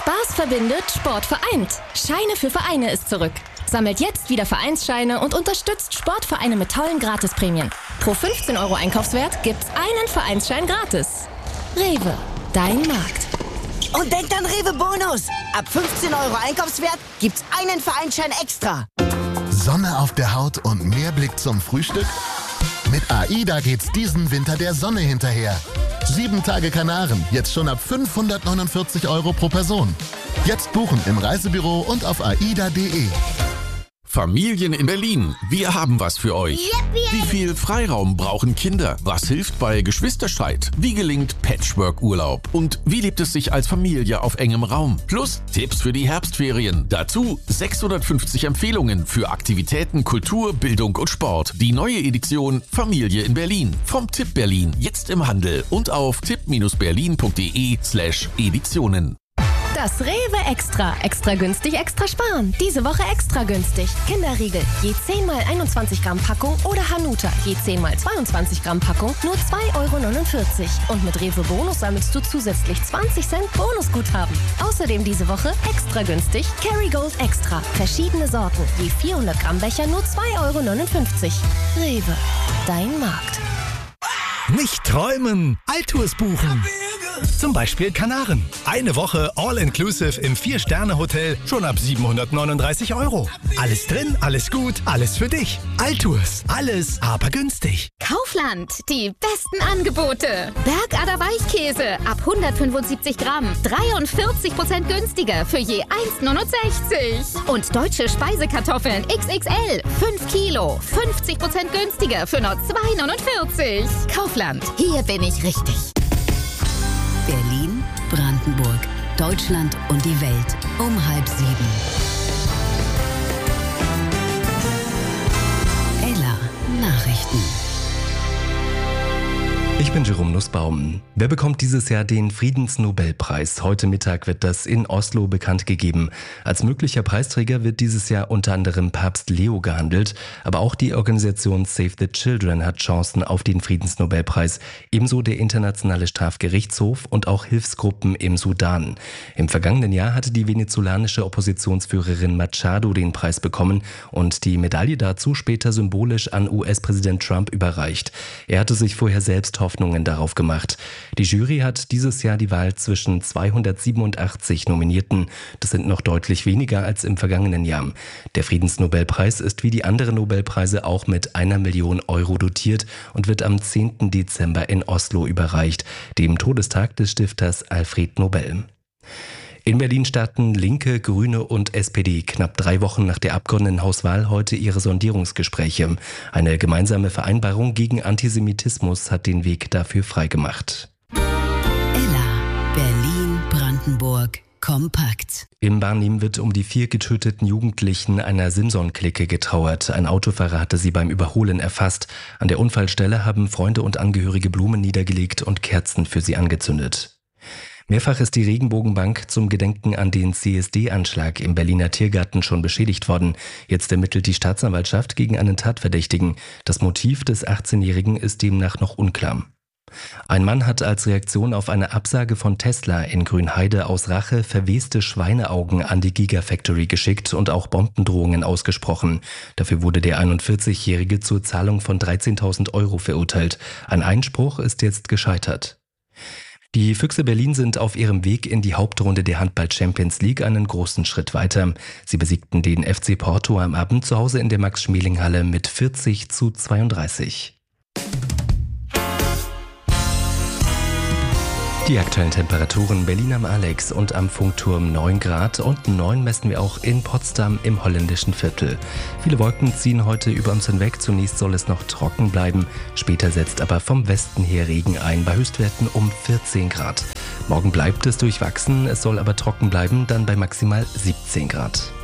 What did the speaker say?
Spaß verbindet, Sport vereint. Scheine für Vereine ist zurück. Sammelt jetzt wieder Vereinsscheine und unterstützt Sportvereine mit tollen Gratisprämien. Pro 15 € Einkaufswert gibt's einen Vereinsschein gratis. Rewe, dein Markt. Und denkt an Rewe Bonus. Ab 15 € Einkaufswert gibt's einen Vereinsschein extra. Sonne auf der Haut und mehr Blick zum Frühstück? Mit AIDA geht's diesen Winter der Sonne hinterher. 7 Tage Kanaren, jetzt schon ab 549 € pro Person. Jetzt buchen im Reisebüro und auf aida.de. Familien in Berlin, wir haben was für euch. Yippie. Wie viel Freiraum brauchen Kinder? Was hilft bei Geschwisterstreit? Wie gelingt Patchwork-Urlaub? Und wie lebt es sich als Familie auf engem Raum? Plus Tipps für die Herbstferien. Dazu 650 Empfehlungen für Aktivitäten, Kultur, Bildung und Sport. Die neue Edition Familie in Berlin. Vom Tipp Berlin, jetzt im Handel und auf tipp-berlin.de/Editionen. Das Rewe Extra. Extra günstig, extra sparen. Diese Woche extra günstig. Kinderriegel, je 10 x 21 Gramm Packung oder Hanuta, je 10 x 22 Gramm Packung, nur 2,49 €. Und mit Rewe Bonus sammelst du zusätzlich 20 Cent Bonusguthaben. Außerdem diese Woche extra günstig Kerrygold Extra. Verschiedene Sorten, je 400 Gramm Becher, nur 2,59 €. Rewe, dein Markt. Nicht träumen, Altours buchen. Zum Beispiel Kanaren. Eine Woche All-Inclusive im 4-Sterne-Hotel schon ab 739 €. Alles drin, alles gut, alles für dich. Altours, alles aber günstig. Kaufland, die besten Angebote. Bergader Weichkäse ab 175 Gramm, 43% günstiger für je 1,69 €. Und deutsche Speisekartoffeln XXL, 5 Kilo, 50% günstiger für nur 2,49 €. Kaufland, hier bin ich richtig. Berlin, Brandenburg, Deutschland und die Welt um 6:30. Ella Nachrichten. Ich bin Jerome Nussbaum. Wer bekommt dieses Jahr den Friedensnobelpreis? Heute Mittag wird das in Oslo bekannt gegeben. Als möglicher Preisträger wird dieses Jahr unter anderem Papst Leo gehandelt, aber auch die Organisation Save the Children hat Chancen auf den Friedensnobelpreis, ebenso der Internationale Strafgerichtshof und auch Hilfsgruppen im Sudan. Im vergangenen Jahr hatte die venezolanische Oppositionsführerin Machado den Preis bekommen und die Medaille dazu später symbolisch an US-Präsident Trump überreicht. Er hatte sich vorher selbst Hoffnungen darauf gemacht. Die Jury hat dieses Jahr die Wahl zwischen 287 Nominierten. Das sind noch deutlich weniger als im vergangenen Jahr. Der Friedensnobelpreis ist wie die anderen Nobelpreise auch mit 1 Million € dotiert und wird am 10. Dezember in Oslo überreicht, dem Todestag des Stifters Alfred Nobel. In Berlin starten Linke, Grüne und SPD knapp 3 Wochen nach der Abgeordnetenhauswahl heute ihre Sondierungsgespräche. Eine gemeinsame Vereinbarung gegen Antisemitismus hat den Weg dafür freigemacht. Ella, Berlin, Brandenburg, kompakt. Im Barnim wird um die 4 getöteten Jugendlichen einer Simson-Clique getrauert. Ein Autofahrer hatte sie beim Überholen erfasst. An der Unfallstelle haben Freunde und Angehörige Blumen niedergelegt und Kerzen für sie angezündet. Mehrfach ist die Regenbogenbank zum Gedenken an den CSD-Anschlag im Berliner Tiergarten schon beschädigt worden. Jetzt ermittelt die Staatsanwaltschaft gegen einen Tatverdächtigen. Das Motiv des 18-Jährigen ist demnach noch unklar. Ein Mann hat als Reaktion auf eine Absage von Tesla in Grünheide aus Rache verweste Schweineaugen an die Gigafactory geschickt und auch Bombendrohungen ausgesprochen. Dafür wurde der 41-Jährige zur Zahlung von 13.000 € verurteilt. Ein Einspruch ist jetzt gescheitert. Die Füchse Berlin sind auf ihrem Weg in die Hauptrunde der Handball-Champions League einen großen Schritt weiter. Sie besiegten den FC Porto am Abend zu Hause in der Max-Schmeling-Halle mit 40:32. Die aktuellen Temperaturen: Berlin am Alex und am Funkturm 9 Grad und 9 messen wir auch in Potsdam im holländischen Viertel. Viele Wolken ziehen heute über uns hinweg. Zunächst soll es noch trocken bleiben. Später setzt aber vom Westen her Regen ein, bei Höchstwerten um 14 Grad. Morgen bleibt es durchwachsen, es soll aber trocken bleiben, dann bei maximal 17 Grad.